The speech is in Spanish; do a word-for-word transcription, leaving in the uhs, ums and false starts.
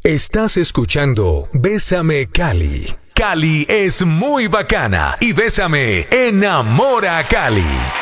Estás escuchando Bésame Cali. Cali es muy bacana y Bésame enamora a Cali.